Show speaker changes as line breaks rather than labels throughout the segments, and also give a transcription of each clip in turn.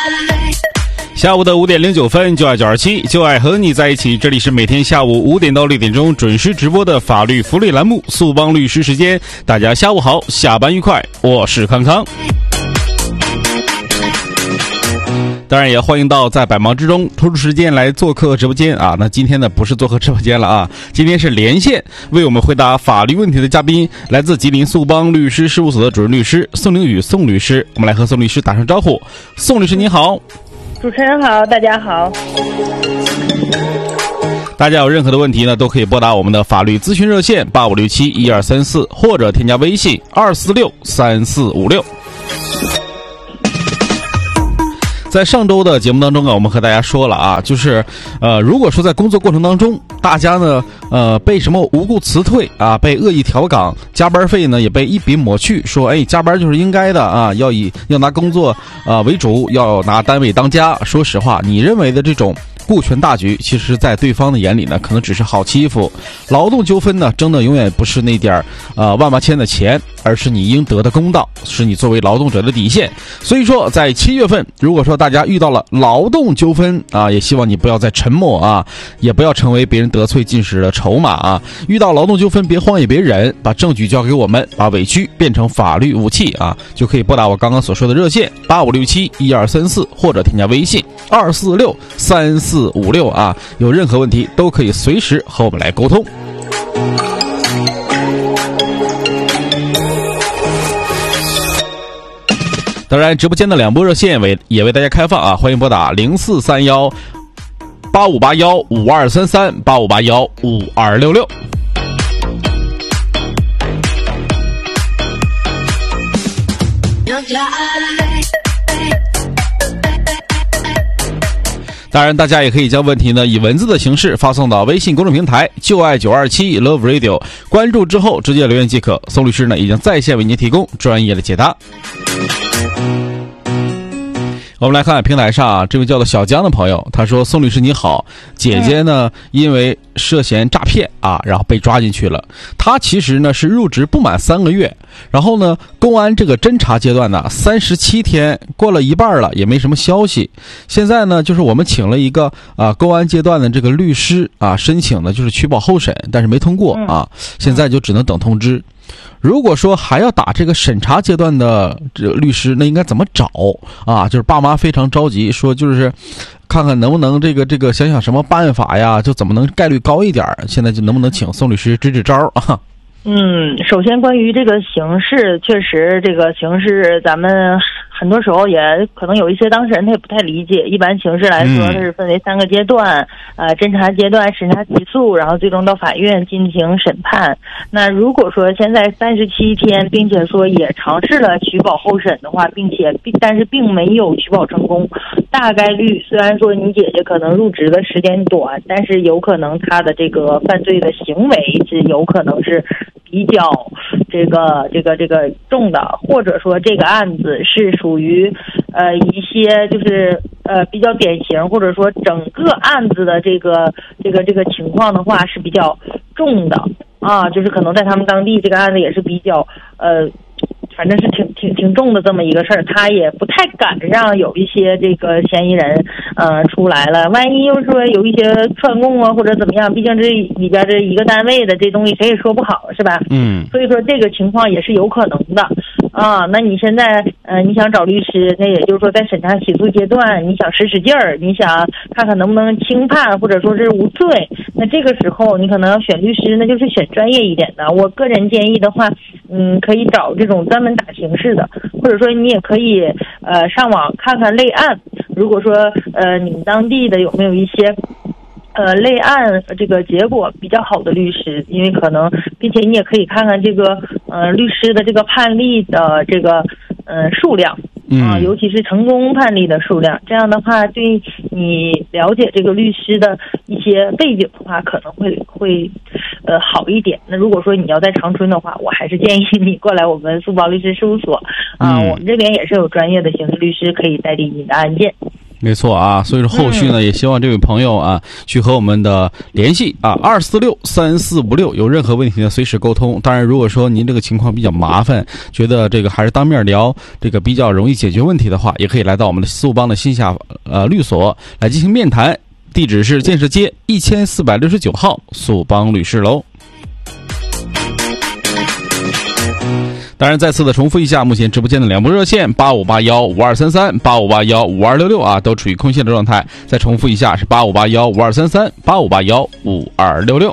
下午的5点09分，就爱927，就爱和你在一起。这里是每天下午5点到6点钟准时直播的法律福利栏目速帮律师时间。大家下午好，下班愉快，我是康康。当然也欢迎到在百忙之中抽出时间来做客直播间啊。那今天呢不是做客直播间了啊，今天是连线为我们回答法律问题的嘉宾，来自吉林速帮律师事务所的主任律师宋凌宇宋律师。我们来和宋律师打声招呼。宋律师您好。
主持人好，大家好。
大家有任何的问题呢，都可以拨打我们的法律咨询热线85671234，或者添加微信2463456。在上周的节目当中啊，我们和大家说了啊，就是如果说在工作过程当中，大家呢被什么无故辞退啊，被恶意调岗，加班费呢也被一笔抹去，说加班就是应该的啊，要拿工作为主，要拿单位当家。说实话，你认为的这种顾全大局，其实在对方的眼里呢，可能只是好欺负。劳动纠纷呢，争的永远不是那点万八千的钱，而是你应得的公道，是你作为劳动者的底线。所以说，在7月份，如果说大家遇到了劳动纠纷啊，也希望你不要再沉默啊，也不要成为别人得寸进尺的筹码啊。遇到劳动纠纷，别慌也别忍，把证据交给我们，把委屈变成法律武器啊，就可以拨打我刚刚所说的热线85671234，或者添加微信2463456啊，有任何问题都可以随时和我们来沟通。当然，直播间的2部热线也为大家开放啊，欢迎拨打043185815233 85815266。当然，大家也可以将问题呢以文字的形式发送到微信公众平台就爱927 Love Radio， 关注之后直接留言即可。宋律师呢已经在线为您提供专业的解答。我们来看平台上这位叫做小江的朋友，他说：宋律师你好，姐姐呢因为涉嫌诈骗啊，然后被抓进去了。他其实呢是入职不满3个月，然后呢公安这个侦查阶段呢37天过了一半了，也没什么消息。现在呢就是我们请了一个公安阶段的这个律师啊，申请呢就是取保候审，但是没通过啊，现在就只能等通知。如果说还要打这个审查阶段的这个律师，那应该怎么找啊？就是爸妈非常着急，说就是看看能不能这个想想什么办法呀，就怎么能概率高一点。现在就能不能请宋律师支支招啊？
首先关于这个刑事，确实这个刑事咱们很多时候也可能有一些当事人他也不太理解。一般刑事来说，它是分为3个阶段，侦查阶段、审查起诉，然后最终到法院进行审判。那如果说现在37天，并且说也尝试了取保候审的话，但是并没有取保成功，大概率虽然说你姐姐可能入职的时间短，但是有可能她的这个犯罪的行为是有可能是比较这个重的，或者说这个案子是属于一些就是比较典型，或者说整个案子的这个情况的话是比较重的啊，就是可能在他们当地这个案子也是比较反正是挺重的这么一个事儿，他也不太敢让有一些这个嫌疑人出来了，万一又说有一些串供啊或者怎么样，毕竟这里边这一个单位的这东西谁也说不好，是吧？所以说这个情况也是有可能的啊。那你现在你想找律师，那也就是说在审查起诉阶段，你想使劲儿，你想看看能不能轻判或者说是无罪，那这个时候你可能要选律师，那就是选专业一点的。我个人建议的话，可以找这种专门打刑事的，或者说你也可以上网看看类案。如果说你们当地的有没有一些类案这个结果比较好的律师，因为可能并且你也可以看看这个律师的这个判例的这个数量尤其是成功判例的数量，这样的话对你了解这个律师的一些背景的话可能会好一点。那如果说你要在长春的话，我还是建议你过来我们速报律师事务所我们这边也是有专业的刑事律师可以代理你的案件。
没错啊，所以说后续呢，也希望这位朋友啊，去和我们的联系啊，2463456，有任何问题呢，随时沟通。当然，如果说您这个情况比较麻烦，觉得这个还是当面聊这个比较容易解决问题的话，也可以来到我们的速邦的新夏律所来进行面谈。地址是建设街1469号速邦律师楼。当然，再次的重复一下，目前直播间的两部热线85815233、85815266啊，都处于空线的状态。再重复一下，是85815233、85815266。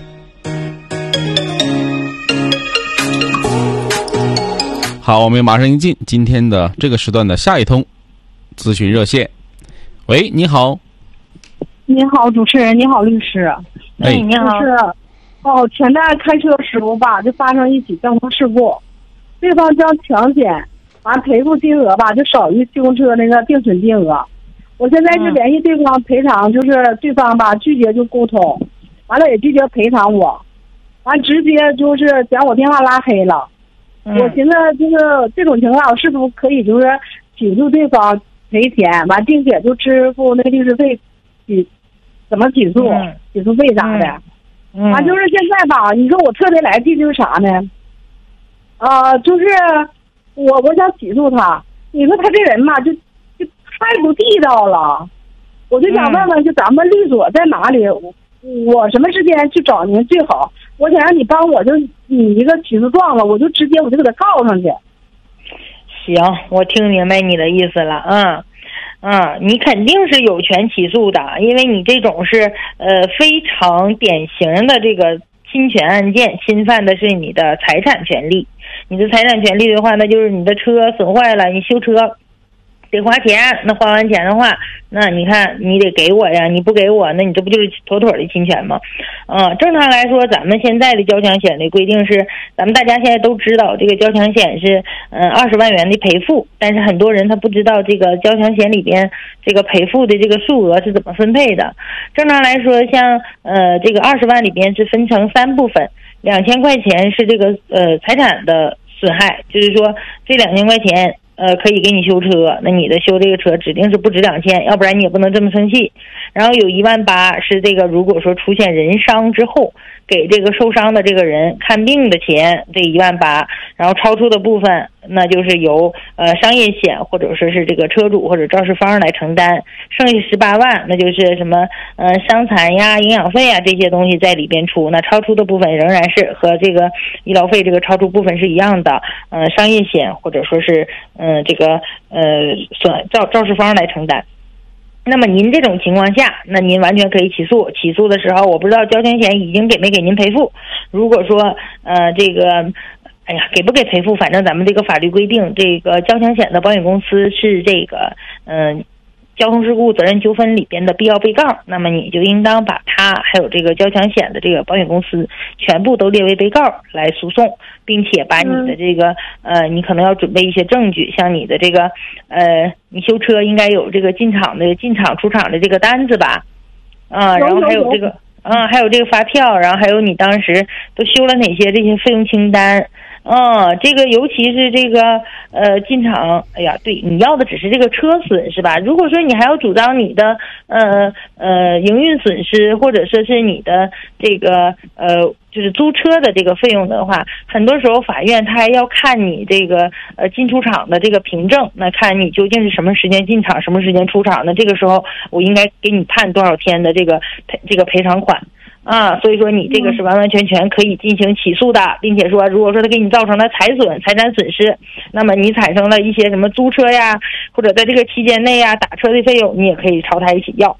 好，我们马上迎进今天的这个时段的下一通咨询热线。喂，你好。
你好，主持人，你好，律师。
哎，你好。
是，前段开车的时候吧，就发生一起交通事故。对方将强险，完赔付金额吧就少于修车那个定损金额。我现在是联系对方赔偿，就是对方吧拒绝就沟通，完了也拒绝赔偿我，完直接就是将我电话拉黑了。我寻思就是这种情况，我是不是可以就是起诉对方赔钱，完并且就支付那个律师费，怎么起诉？起诉费啥的。完就是现在吧，你说我特别来气就是啥呢？就是我想起诉他，你说他这人嘛，就太不地道了。我就想问问，就咱们律所在哪里？我什么时间去找您最好？我想让你帮我，就拟一个起诉状了，我就直接给他告上去。
行，我听明白你的意思了，你肯定是有权起诉的，因为你这种是非常典型的这个侵权案件，侵犯的是你的财产权利。你的财产权利的话，那就是你的车损坏了，你修车得花钱，那花完钱的话，那你看你得给我呀，你不给我，那你这不就是妥妥的侵权吗？正常来说，咱们现在的交强险的规定是，咱们大家现在都知道，这个交强险是20万元的赔付，但是很多人他不知道这个交强险里边这个赔付的这个数额是怎么分配的。正常来说，像这个20万里边是分成3部分，2000块钱是这个财产的损害，就是说这2000块钱可以给你修车，那你的修这个车指定是不止2000，要不然你也不能这么生气。然后有18000是这个如果说出现人伤之后，给这个受伤的这个人看病的钱，这18000，然后超出的部分那就是由商业险或者说是这个车主或者肇事方来承担，剩下18万那就是什么伤残呀、营养费啊这些东西在里边出，那超出的部分仍然是和这个医疗费这个超出部分是一样的，商业险或者说是这个肇事方来承担。那么您这种情况下，那您完全可以起诉。起诉的时候，我不知道交强险已经没给您赔付。如果说这个给不给赔付，反正咱们这个法律规定，这个交强险的保险公司是这个交通事故责任纠纷里边的必要被告，那么你就应当把他还有这个交强险的这个保险公司全部都列为被告来诉讼，并且把你的这个你可能要准备一些证据，像你的这个你修车应该有这个进厂出厂的这个单子吧，然后还有这个还有这个发票，然后还有你当时都修了哪些这些费用清单。这个尤其是这个进厂，对，你要的只是这个车损是吧？如果说你还要主张你的营运损失，或者说是你的这个就是租车的这个费用的话，很多时候法院他还要看你这个进出厂的这个凭证，那看你究竟是什么时间进厂，什么时间出厂，那这个时候我应该给你判多少天的这个赔偿款。所以说你这个是完完全全可以进行起诉的，并且说如果说他给你造成了财产损失，那么你产生了一些什么租车呀，或者在这个期间内呀打车的费用，你也可以朝他一起要。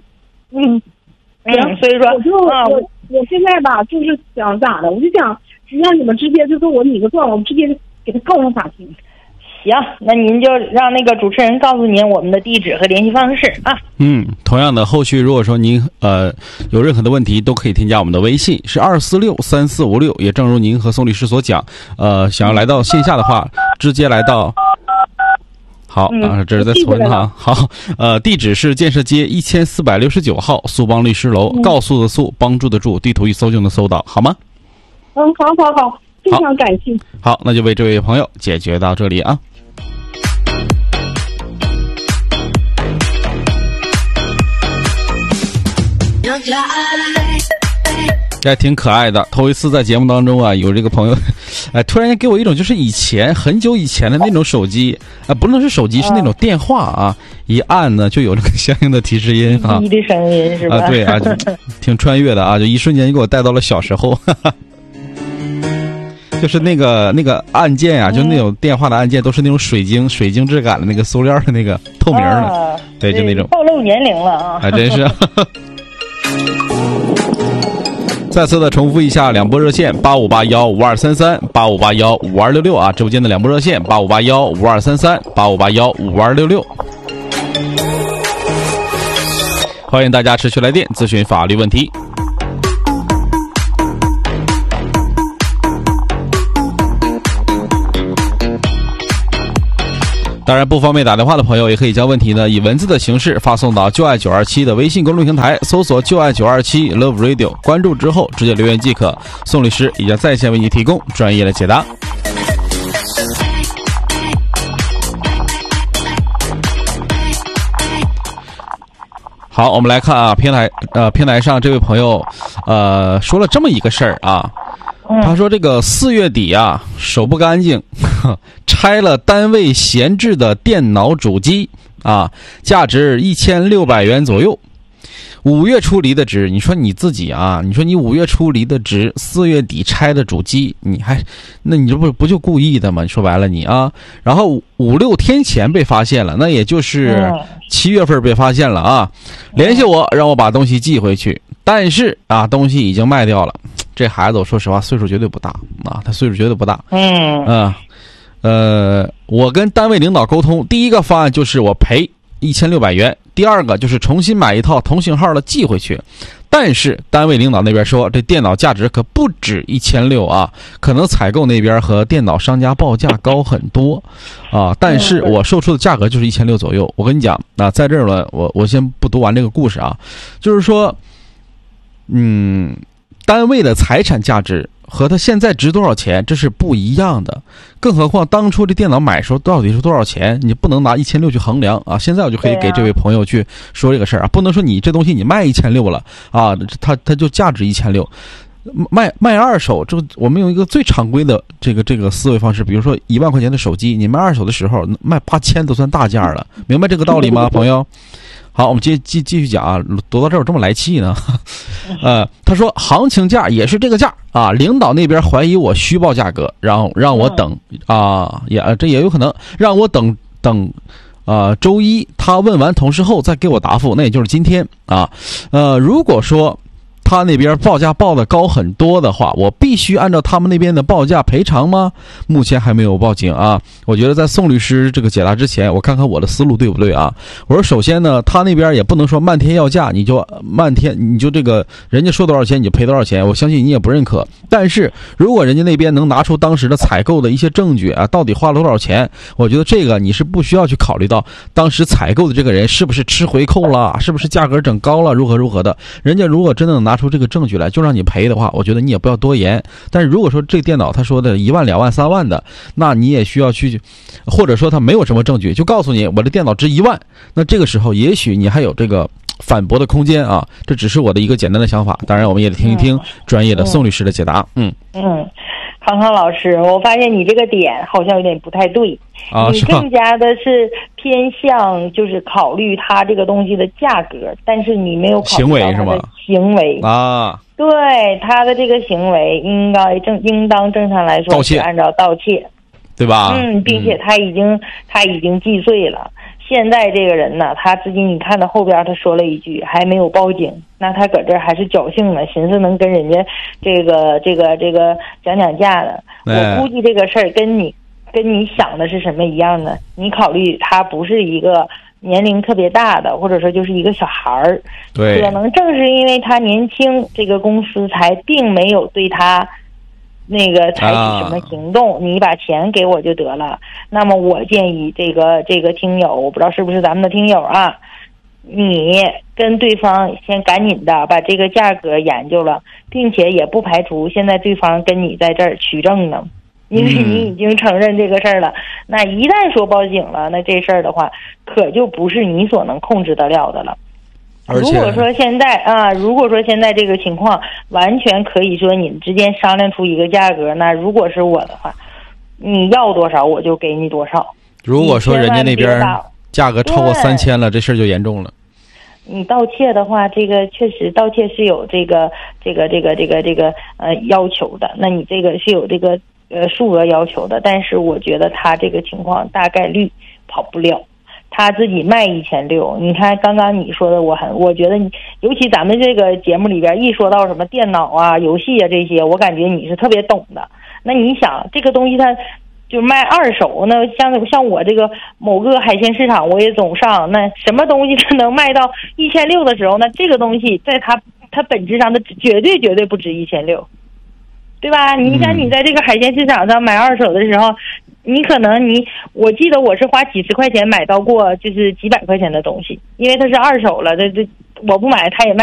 所以说
我现在吧就是想咋的，我就想让你们直接就给我拟个状，我们直接给他告上法庭。
行，那您就让那个主持人告诉您我们的地址和联系方式啊。
同样的，后续如果说您有任何的问题，都可以添加我们的微信，是2463456。也正如您和宋律师所讲，想要来到线下的话，直接来到。好这是在存哈。好，地址是建设街1469号速邦律师楼，告诉的诉，帮助的助，地图一搜就能搜到，好吗？
好，非常感谢。
好，那就为这位朋友解决到这里啊。 这还挺可爱的。头一次在节目当中啊，有这个朋友，突然间给我一种就是以前很久以前的那种手机，不能是手机，是那种电话啊，一按呢就有这个相应的提示音啊，
的声音是吧？
对啊，挺穿越的啊，就一瞬间就给我带到了小时候。就是那个按键啊，就那种电话的按键都是那种水晶质感的那个塑料的那个透明的，对，就那种。
暴露年龄了啊！
还真是。再次的重复一下两波热线8581523385815266啊，直播间的两波热线8581523385815266。欢迎大家持续来电咨询法律问题。当然，不方便打电话的朋友也可以将问题呢以文字的形式发送到就爱927的微信公众平台，搜索就爱927 Love Radio， 关注之后直接留言即可，宋律师已经在线为你提供专业的解答。好，我们来看啊，平台上这位朋友说了这么一个事儿啊。他说这个4月底啊，手不干净，拆了单位闲置的电脑主机啊，价值1600元左右。5月初离的职，你说你自己啊，你说你5月初离的职，4月底拆的主机，那你这不就故意的吗？说白了你啊，然后5-6天前被发现了，那也就是7月份被发现了啊，联系我让我把东西寄回去，但是啊，东西已经卖掉了。这孩子我说实话岁数绝对不大啊，他岁数绝对不大。我跟单位领导沟通，第一个方案就是我赔1600元，第二个就是重新买一套同型号的寄回去。但是单位领导那边说这电脑价值可不止1600啊，可能采购那边和电脑商家报价高很多啊，但是我售出的价格就是1600左右。我跟你讲啊，在这儿呢，我先不读完这个故事啊，就是说单位的财产价值和它现在值多少钱，这是不一样的。更何况当初这电脑买的时候到底是多少钱，你不能拿1600去衡量啊。现在我就可以给这位朋友去说这个事儿啊，不能说你这东西你卖1600了啊，它就价值1600。卖二手，这个我们用一个最常规的这个思维方式，比如说1万块钱的手机，你卖二手的时候卖8000都算大价了，明白这个道理吗，朋友？好，我们继续讲啊，读到这儿这么来气呢。他说行情价也是这个价啊，领导那边怀疑我虚报价格，让我等啊，这也有可能让我等周一他问完同事后再给我答复，那也就是今天啊。如果说他那边报价报的高很多的话，我必须按照他们那边的报价赔偿吗？目前还没有报警啊。我觉得在宋律师这个解答之前，我看看我的思路对不对啊。我说首先呢，他那边也不能说漫天要价，你就这个人家说多少钱你就赔多少钱，我相信你也不认可。但是如果人家那边能拿出当时的采购的一些证据啊，到底花了多少钱，我觉得这个你是不需要去考虑到当时采购的这个人是不是吃回扣了，是不是价格整高了，如何的。人家如果真的能拿出这个证据来就让你赔的话，我觉得你也不要多言。但是如果说这电脑他说的1万2万3万的，那你也需要去，或者说他没有什么证据就告诉你我的电脑值1万，那这个时候也许你还有这个反驳的空间啊。这只是我的一个简单的想法，当然我们也得听一听专业的宋律师的解答。
康康老师，我发现你这个点好像有点不太对啊，你更加的是偏向就是考虑他这个东西的价格，但是你没有考虑到他的行为啊。对，他的这个行为应当正常来说是按照盗窃，
对吧？
并且他已经既遂了。现在这个人呢，他自己你看到后边他说了一句还没有报警，那他搁这还是侥幸呢，寻思能跟人家这个讲价的。我估计这个事儿跟你想的是什么一样的？你考虑他不是一个年龄特别大的，或者说就是一个小孩儿，
对，
可能正是因为他年轻，这个公司才并没有对他那个采取什么行动，你把钱给我就得了。那么我建议这个听友，我不知道是不是咱们的听友啊，你跟对方先赶紧的把这个价格研究了，并且也不排除现在对方跟你在这儿取证呢，因为你已经承认这个事儿了。那一旦说报警了，那这事儿的话可就不是你所能控制得了的了。 如果说现在这个情况，完全可以说你们之间商量出一个价格。那如果是我的话，你要多少我就给你多少。
如果说人家那边价格超过3000了，这事儿就严重了。
你盗窃的话，这个确实盗窃是有这个要求的。那你这个是有这个数额要求的，但是我觉得他这个情况大概率跑不了。他自己卖1600，你看刚刚你说的，我觉得你，尤其咱们这个节目里边一说到什么电脑啊、游戏啊这些，我感觉你是特别懂的。那你想这个东西它就卖二手，那像我这个某个海鲜市场我也总上，那什么东西它能卖到1600的时候，那这个东西在它本质上的绝对不值1600，对吧？你想你在这个海鲜市场上买二手的时候，你可能我记得我是花几十块钱买到过就是几百块钱的东西，因为它是二手了，这我不买它也卖。